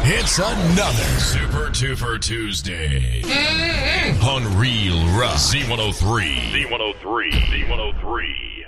It's another Super Tufer Tuesday on Real Rock Z103. Z103. Z103.